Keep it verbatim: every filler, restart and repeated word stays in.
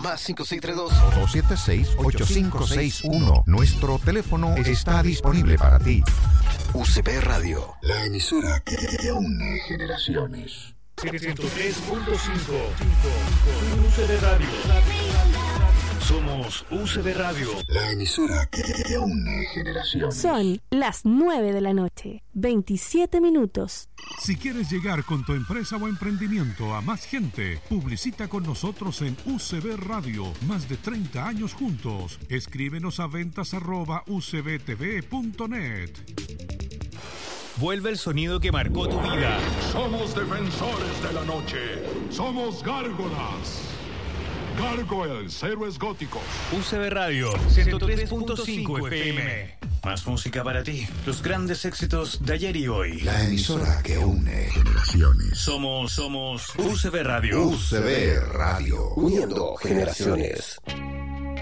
Más cinco seis tres dos, dos siete seis, ocho cinco seis uno. Nuestro teléfono está disponible para ti. U C B Radio, la emisora que une generaciones. ciento tres punto cinco U C B Radio. Somos U C B Radio, la emisora que une generaciones. Son las nueve de la noche, veintisiete minutos. Si quieres llegar con tu empresa o emprendimiento a más gente, publicita con nosotros en U C B Radio. Más de treinta años juntos. Escríbenos a ventas arroba u c b t v punto net. Vuelve el sonido que marcó tu vida. Somos defensores de la noche. Somos gárgolas. Gargoyles, héroes góticos. U C B Radio, ciento tres punto cinco F M. Más música para ti. Los grandes éxitos de ayer y hoy. La emisora que une generaciones. Somos, somos U C B Radio. U C B Radio. uniendo generaciones.